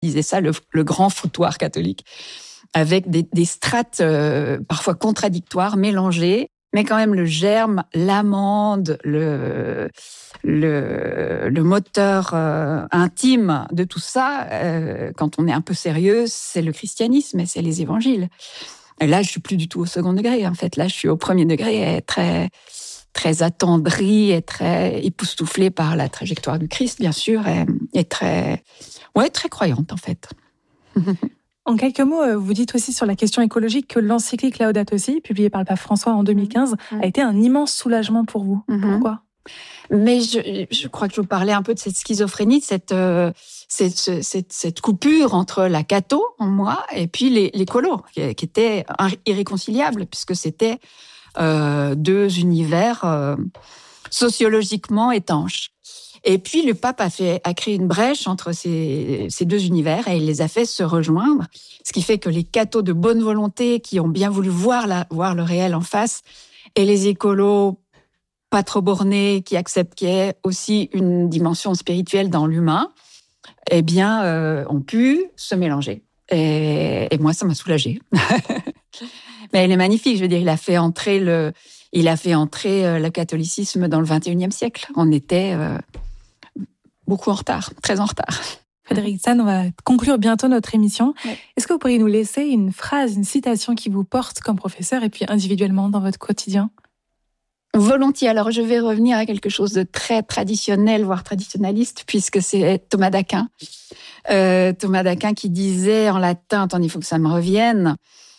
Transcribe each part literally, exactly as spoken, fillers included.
disait ça, le, le grand foutoir catholique, avec des, des strates euh, parfois contradictoires, mélangées, mais quand même le germe, l'amande, le, le, le moteur euh, intime de tout ça, euh, quand on est un peu sérieux, c'est le christianisme et c'est les évangiles. Et là, je suis plus du tout au second degré, en fait. Là, je suis au premier degré, et très, très attendrie et très époustouflée par la trajectoire du Christ, bien sûr, et, et très, ouais, très croyante, en fait. En quelques mots, vous dites aussi sur la question écologique que l'encyclique Laudato Si, publiée par le pape François en deux mille quinze, mmh. a été un immense soulagement pour vous. Mmh. Pourquoi ? Mais je, je crois que je vous parlais un peu de cette schizophrénie, de cette, euh, cette, cette, cette coupure entre la catho en moi et puis les, les colos, qui, qui étaient irréconciliables, puisque c'était euh, deux univers euh, sociologiquement étanches. Et puis le pape a, fait, a créé une brèche entre ces, ces deux univers et il les a fait se rejoindre, ce qui fait que les cathos de bonne volonté qui ont bien voulu voir, la, voir le réel en face et les écolos pas trop bornés, qui acceptent qu'il y ait aussi une dimension spirituelle dans l'humain, eh bien, euh, ont pu se mélanger. Et, et moi, ça m'a soulagée. Mais il est magnifique, je veux dire, il a fait entrer le, il a fait entrer le catholicisme dans le vingt et unième siècle. On était euh, beaucoup en retard, très en retard. Frédérique Zahn, on va conclure bientôt notre émission. Ouais. Est-ce que vous pourriez nous laisser une phrase, une citation qui vous porte comme professeur et puis individuellement dans votre quotidien ? Volontiers. Alors, je vais revenir à quelque chose de très traditionnel, voire traditionnaliste, puisque c'est Thomas d'Aquin. Euh, Thomas d'Aquin qui disait en latin, attendez, il faut que ça me revienne,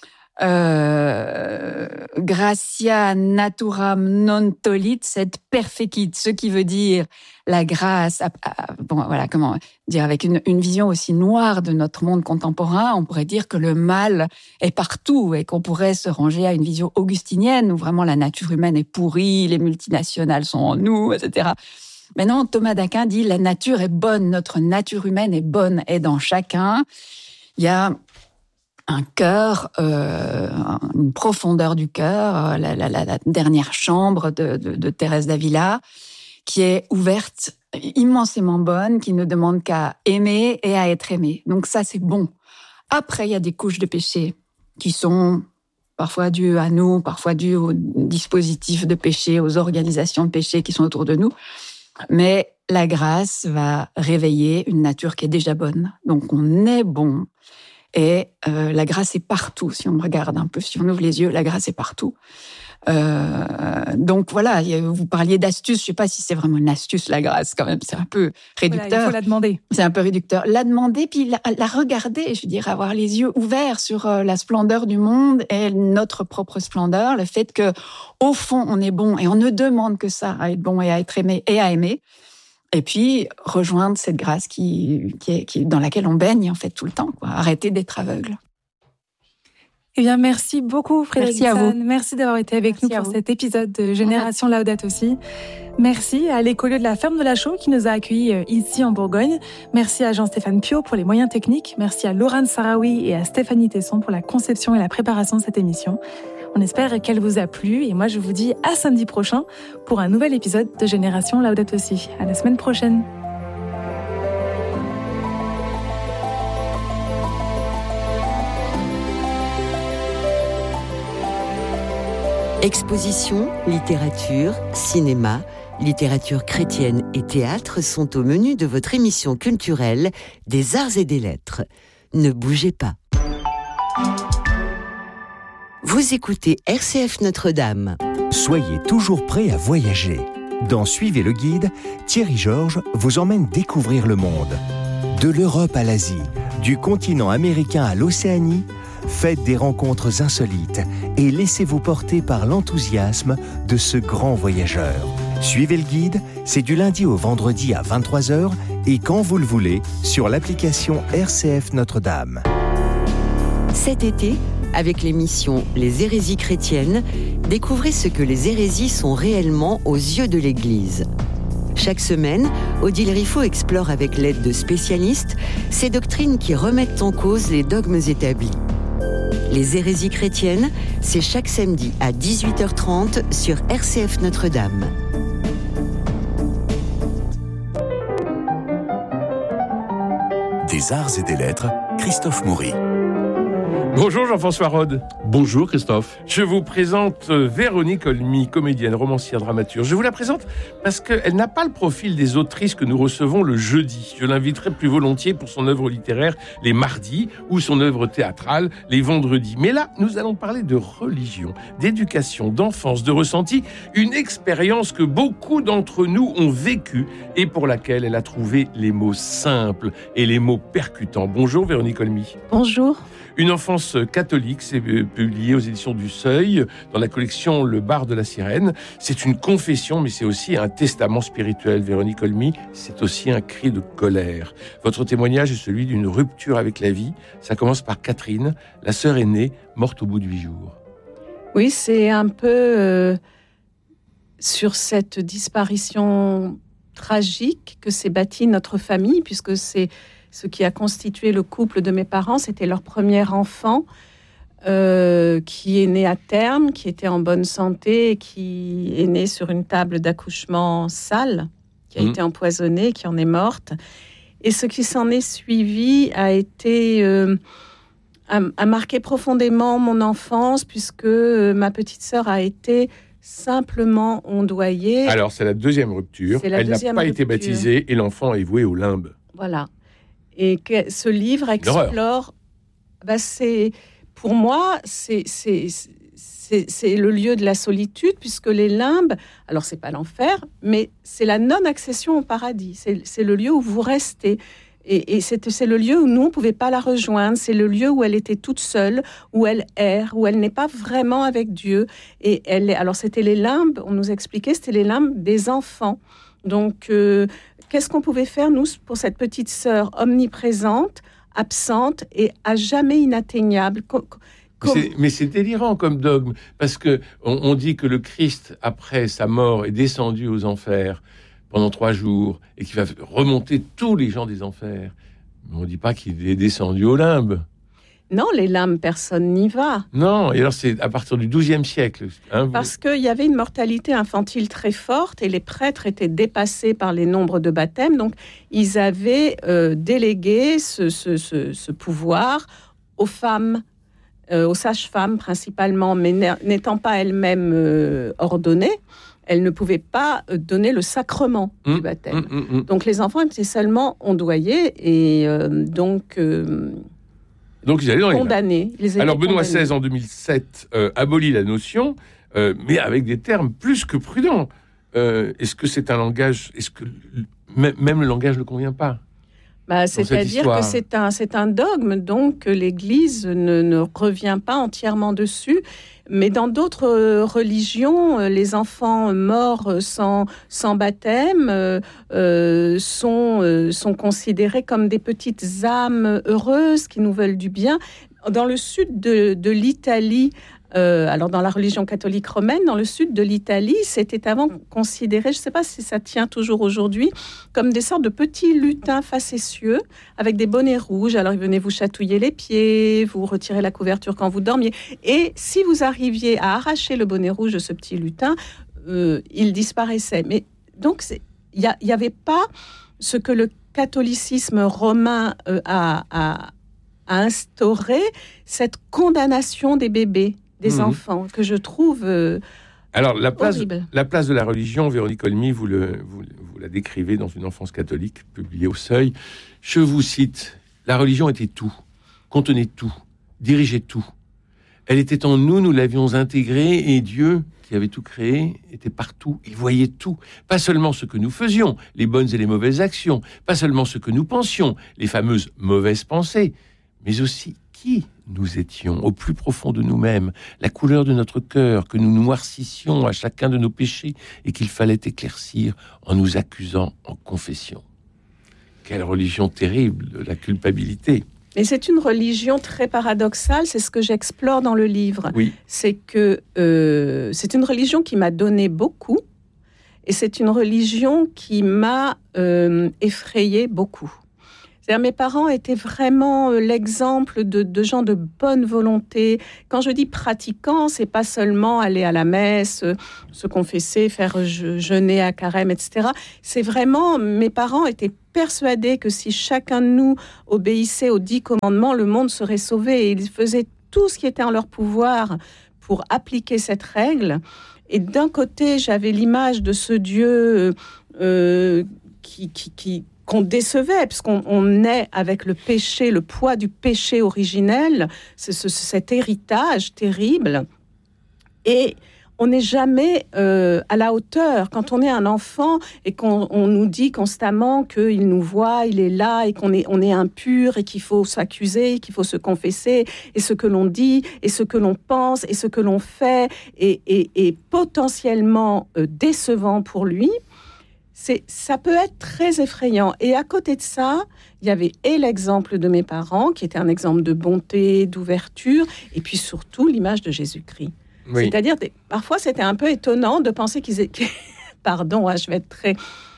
euh, gratia naturam non tolit sed perfecit, ce qui veut dire la grâce, bon, voilà, comment dire, avec une, une vision aussi noire de notre monde contemporain, on pourrait dire que le mal est partout et qu'on pourrait se ranger à une vision augustinienne où vraiment la nature humaine est pourrie, les multinationales sont en nous, et cetera. Mais non, Thomas d'Aquin dit la nature est bonne, notre nature humaine est bonne, et dans chacun, il y a un cœur, euh, une profondeur du cœur, la, la, la, la dernière chambre de, de, de Thérèse d'Avila, qui est ouverte, immensément bonne, qui ne demande qu'à aimer et à être aimée. Donc ça, c'est bon. Après, il y a des couches de péché qui sont parfois dues à nous, parfois dues aux dispositifs de péché, aux organisations de péché qui sont autour de nous. Mais la grâce va réveiller une nature qui est déjà bonne. Donc on est bon. Et euh, la grâce est partout. Si on regarde un peu, si on ouvre les yeux, la grâce est partout. Euh, donc voilà, vous parliez d'astuce. Je ne sais pas si c'est vraiment une astuce, la grâce, quand même. C'est un peu réducteur. Voilà, il faut la demander. C'est un peu réducteur. La demander, puis la, la regarder, je veux dire, avoir les yeux ouverts sur la splendeur du monde et notre propre splendeur. Le fait que, au fond, on est bon et on ne demande que ça, à être bon et à être aimé et à aimer. Et puis, rejoindre cette grâce qui, qui est, qui, dans laquelle on baigne, en fait, tout le temps, quoi. Arrêter d'être aveugle. Eh bien, merci beaucoup, Frédérique Merci à Zahn. vous. Merci d'avoir été avec merci nous pour cet épisode de Génération Laudato Si. Merci à l'écolieu de la Ferme de la Chaux qui nous a accueillis ici en Bourgogne. Merci à Jean-Stéphane Piot pour les moyens techniques. Merci à Laurent Sarawi et à Stéphanie Tesson pour la conception et la préparation de cette émission. On espère qu'elle vous a plu et moi je vous dis à samedi prochain pour un nouvel épisode de Génération Laudato Si. À la semaine prochaine. Exposition, littérature, cinéma, littérature chrétienne et théâtre sont au menu de votre émission culturelle des Arts et des Lettres. Ne bougez pas. Vous écoutez R C F Notre-Dame. Soyez toujours prêts à voyager. Dans Suivez le guide, Thierry Georges vous emmène découvrir le monde. De l'Europe à l'Asie, du continent américain à l'Océanie, faites des rencontres insolites et laissez-vous porter par l'enthousiasme de ce grand voyageur. Suivez le guide, c'est du lundi au vendredi à vingt-trois heures et quand vous le voulez sur l'application R C F Notre-Dame. Cet été, avec l'émission Les hérésies chrétiennes, découvrez ce que les hérésies sont réellement aux yeux de l'Église. Chaque semaine, Odile Riffaut explore avec l'aide de spécialistes ces doctrines qui remettent en cause les dogmes établis. Les hérésies chrétiennes, c'est chaque samedi à dix-huit heures trente sur R C F Notre-Dame. Des des arts et des lettres, Christophe Maury. Bonjour Jean-François Rode. Bonjour Christophe. Je vous présente Véronique Olmy, comédienne, romancière, dramaturge. Je vous la présente parce qu'elle n'a pas le profil des autrices que nous recevons le jeudi. Je l'inviterai plus volontiers pour son œuvre littéraire les mardis ou son œuvre théâtrale les vendredis. Mais là, nous allons parler de religion, d'éducation, d'enfance, de ressenti, une expérience que beaucoup d'entre nous ont vécue et pour laquelle elle a trouvé les mots simples et les mots percutants. Bonjour Véronique Olmy. Bonjour. Une enfance catholique, c'est publié aux éditions du Seuil, dans la collection Le Bar de la Sirène. C'est une confession, mais c'est aussi un testament spirituel, Véronique Olmy. C'est aussi un cri de colère. Votre témoignage est celui d'une rupture avec la vie. Ça commence par Catherine, la sœur aînée, morte au bout de huit jours. Oui, c'est un peu euh, sur cette disparition tragique que s'est bâtie notre famille, puisque c'est ce qui a constitué le couple de mes parents. C'était leur premier enfant euh, qui est né à terme, qui était en bonne santé, qui est né sur une table d'accouchement sale, qui a mmh. été empoisonnée, qui en est morte. Et ce qui s'en est suivi a été... Euh, a, a marqué profondément mon enfance, puisque euh, ma petite sœur a été simplement ondoyée. Alors, c'est la deuxième rupture. La Elle deuxième n'a pas rupture. été baptisée et l'enfant est voué au limbe. Voilà. Et que ce livre explore, bah c'est, pour moi, c'est, c'est, c'est, c'est le lieu de la solitude, puisque les limbes, alors c'est pas l'enfer, mais c'est la non-accession au paradis. C'est, c'est le lieu où vous restez. Et, et c'est, c'est le lieu où nous, on ne pouvait pas la rejoindre. C'est le lieu où elle était toute seule, où elle erre, où elle n'est pas vraiment avec Dieu. Et elle, alors c'était les limbes, on nous expliquait, c'était les limbes des enfants. Donc, euh, qu'est-ce qu'on pouvait faire, nous, pour cette petite sœur omniprésente, absente et à jamais inatteignable? Co- co- c'est, mais c'est délirant comme dogme, parce qu'on on dit que le Christ, après sa mort, est descendu aux enfers pendant trois jours et qu'il va remonter tous les gens des enfers. Mais on ne dit pas qu'il est descendu au limbe. Non, les limbes, personne n'y va. Non, et alors c'est à partir du douzième siècle. Hein, vous... Parce qu'il y avait une mortalité infantile très forte et les prêtres étaient dépassés par les nombres de baptêmes. Donc, ils avaient euh, délégué ce, ce, ce, ce pouvoir aux femmes, euh, aux sages-femmes principalement, mais n'étant pas elles-mêmes euh, ordonnées, elles ne pouvaient pas donner le sacrement mmh, du baptême. Mmh, mmh. Donc, les enfants étaient seulement ondoyés et euh, donc... Euh, Donc ils allaient dans condamnés. les Alors Benoît seize en deux mille sept euh, abolit la notion, euh, mais avec des termes plus que prudents. Euh, est-ce que c'est un langage Est-ce que m- même le langage ne convient pas? Bah, c'est-à-dire que c'est un, c'est un dogme, donc l'Église ne, ne revient pas entièrement dessus. Mais dans d'autres religions, les enfants morts sans, sans baptême euh, sont, euh, sont considérés comme des petites âmes heureuses qui nous veulent du bien. Dans le sud de, de l'Italie, Euh, alors dans la religion catholique romaine, dans le sud de l'Italie, c'était avant considéré, je ne sais pas si ça tient toujours aujourd'hui, comme des sortes de petits lutins facétieux avec des bonnets rouges. Alors ils venaient vous chatouiller les pieds, vous retirer la couverture quand vous dormiez. Et si vous arriviez à arracher le bonnet rouge de ce petit lutin, euh, il disparaissait. Mais donc il n'y avait pas ce que le catholicisme romain euh, a, a, a instauré, cette condamnation des bébés, des mmh. enfants, que je trouve euh, Alors, la place, horrible. La place de la religion, Véronique Olmy, vous, le, vous, vous la décrivez dans une enfance catholique, publiée au Seuil. Je vous cite, la religion était tout, contenait tout, dirigeait tout. Elle était en nous, nous l'avions intégrée, et Dieu, qui avait tout créé, était partout. Il voyait tout. Pas seulement ce que nous faisions, les bonnes et les mauvaises actions, pas seulement ce que nous pensions, les fameuses mauvaises pensées, mais aussi qui nous étions, au plus profond de nous-mêmes, la couleur de notre cœur, que nous noircissions à chacun de nos péchés et qu'il fallait éclaircir en nous accusant en confession. Quelle religion terrible, la culpabilité. Et c'est une religion très paradoxale, c'est ce que j'explore dans le livre. Oui. C'est que euh, c'est une religion qui m'a donné beaucoup, et c'est une religion qui m'a euh, effrayée beaucoup. C'est-à-dire, mes parents étaient vraiment l'exemple de, de gens de bonne volonté. Quand je dis pratiquants, c'est pas seulement aller à la messe, se confesser, faire je, jeûner à carême, et cetera. C'est vraiment, mes parents étaient persuadés que si chacun de nous obéissait aux dix commandements, le monde serait sauvé. Et ils faisaient tout ce qui était en leur pouvoir pour appliquer cette règle. Et d'un côté, j'avais l'image de ce Dieu euh, qui... qui, qui qu'on décevait, puisqu'on on est avec le péché, le poids du péché originel, c'est ce, cet héritage terrible, et on n'est jamais euh, à la hauteur. Quand on est un enfant et qu'on on nous dit constamment qu'il nous voit, il est là, et qu'on est, on est impur, et qu'il faut s'accuser, qu'il faut se confesser, et ce que l'on dit, et ce que l'on pense, et ce que l'on fait, est, est, est potentiellement euh, décevant pour lui, C'est, ça peut être très effrayant. Et à côté de ça, il y avait et l'exemple de mes parents, qui était un exemple de bonté, d'ouverture, et puis surtout l'image de Jésus-Christ. Oui. C'est-à-dire, parfois, c'était un peu étonnant de penser qu'ils étaient... Pardon, hein, je vais être très,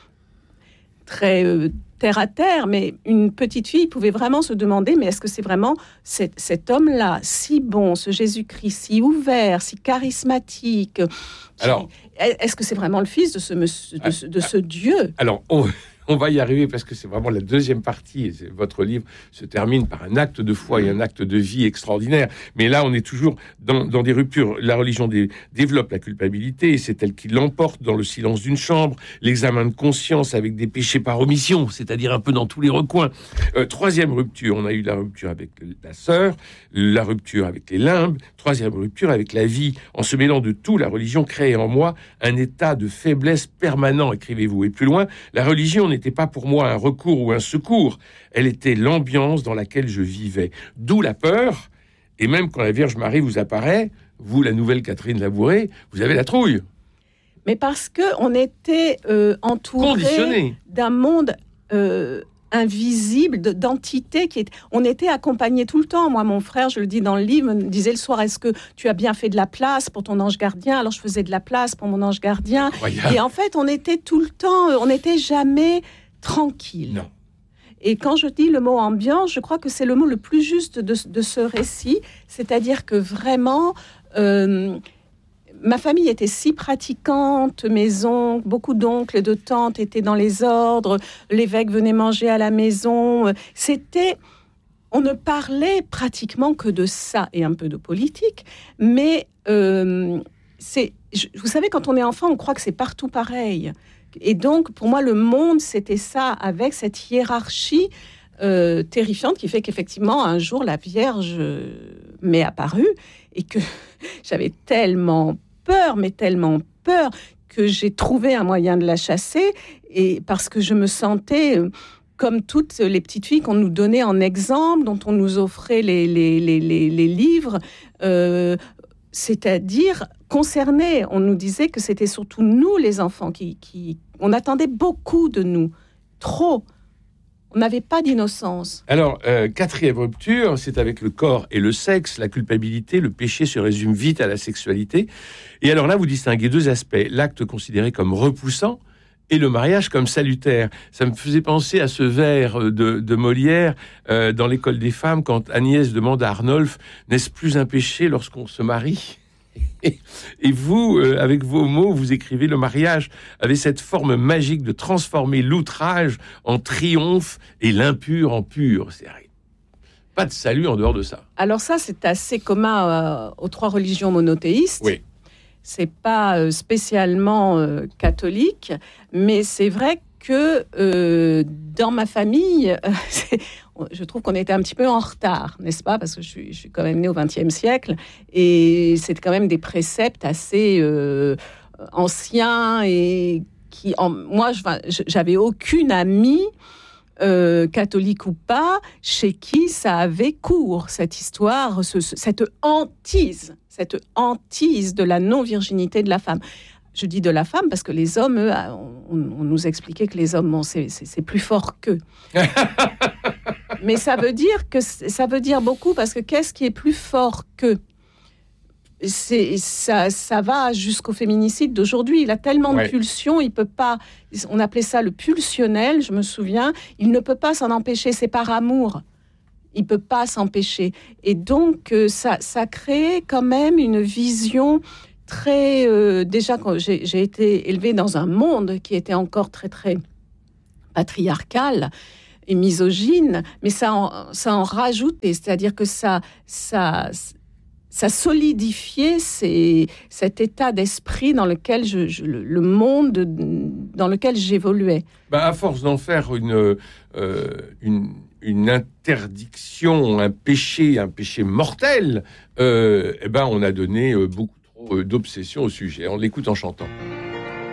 très euh, terre à terre, mais une petite fille pouvait vraiment se demander, mais est-ce que c'est vraiment cet, cet homme-là, si bon, ce Jésus-Christ, si ouvert, si charismatique... Alors, est-ce que c'est vraiment le fils de ce, monsieur, de ce, de ce Dieu ? Alors, on, on va y arriver parce que c'est vraiment la deuxième partie. Et votre livre se termine par un acte de foi et un acte de vie extraordinaire. Mais là, on est toujours dans, dans des ruptures. La religion dé, développe la culpabilité et c'est elle qui l'emporte dans le silence d'une chambre. L'examen de conscience avec des péchés par omission, c'est-à-dire un peu dans tous les recoins. Euh, troisième rupture, on a eu la rupture avec la sœur, la rupture avec les limbes. Troisième rupture avec la vie. En se mêlant de tout, la religion crée en moi un état de faiblesse permanent, écrivez-vous. Et plus loin, la religion n'était pas pour moi un recours ou un secours. Elle était l'ambiance dans laquelle je vivais. D'où la peur. Et même quand la Vierge Marie vous apparaît, vous, la nouvelle Catherine Labouré, vous avez la trouille. Mais parce qu'on était euh, entouré d'un monde... Euh, invisible, d'entité qui est... On était accompagnés tout le temps. Moi, mon frère, je le dis dans le livre, me disait le soir, est-ce que tu as bien fait de la place pour ton ange gardien ? Alors, je faisais de la place pour mon ange gardien. Incroyable. Et en fait, on était tout le temps, on n'était jamais tranquille. Non. Et quand je dis le mot ambiance, je crois que c'est le mot le plus juste de, de ce récit. C'est-à-dire que vraiment... Euh, ma famille était si pratiquante, mes oncles, beaucoup d'oncles et de tantes étaient dans les ordres, l'évêque venait manger à la maison. C'était, on ne parlait pratiquement que de ça et un peu de politique, mais euh, c'est, vous savez, quand on est enfant, on croit que c'est partout pareil. Et donc, pour moi, le monde, c'était ça, avec cette hiérarchie euh, terrifiante qui fait qu'effectivement, un jour, la Vierge m'est apparue et que j'avais tellement peur, mais tellement peur que j'ai trouvé un moyen de la chasser, et parce que je me sentais comme toutes les petites filles qu'on nous donnait en exemple, dont on nous offrait les, les, les, les, les livres, euh, c'est-à-dire concernés. On nous disait que c'était surtout nous, les enfants, qui, qui... on attendait beaucoup de nous, trop. On n'avait pas d'innocence. Alors, euh, quatrième rupture, c'est avec le corps et le sexe, la culpabilité, le péché se résume vite à la sexualité. Et alors là, vous distinguez deux aspects, l'acte considéré comme repoussant et le mariage comme salutaire. Ça me faisait penser à ce vers de, de Molière euh, dans l'École des femmes, quand Agnès demande à Arnolphe, n'est-ce plus un péché lorsqu'on se marie ? Et vous, euh, avec vos mots, vous écrivez le mariage avait cette forme magique de transformer l'outrage en triomphe et l'impur en pur. C'est pas de salut en dehors de ça. Alors ça, c'est assez commun euh, aux trois religions monothéistes. Oui. C'est pas euh, spécialement euh, catholique, mais c'est vrai que euh, dans ma famille, euh, c'est... je trouve qu'on était un petit peu en retard, n'est-ce pas ? Parce que je suis, je suis quand même née au vingtième siècle, et c'est quand même des préceptes assez euh, anciens, et qui, en, moi, je, j'avais aucune amie, euh, catholique ou pas, chez qui ça avait cours, cette histoire, ce, cette hantise, cette hantise de la non-virginité de la femme. Je dis de la femme parce que les hommes, eux, on, on nous expliquait que les hommes, bon, c'est, c'est, c'est plus fort qu'eux. Mais ça veut dire que ça veut dire beaucoup, parce que qu'est-ce qui est plus fort qu'eux ? c'est, ça, ça va jusqu'au féminicide d'aujourd'hui. Il a tellement ouais. de pulsions, il peut pas. On appelait ça le pulsionnel, je me souviens. Il ne peut pas s'en empêcher, c'est par amour. Il ne peut pas s'empêcher. Et donc, euh, ça, ça crée quand même une vision très... Euh, déjà, quand j'ai, j'ai été élevée dans un monde qui était encore très, très patriarcal et misogyne, mais ça en, ça en rajoutait. C'est-à-dire que ça, ça, ça solidifiait ces, cet état d'esprit dans lequel je, je, le monde dans lequel j'évoluais. Bah, à force d'en faire une... Euh, une... une interdiction, un péché, un péché mortel, euh, eh ben on a donné beaucoup trop d'obsession au sujet. On l'écoute en chantant.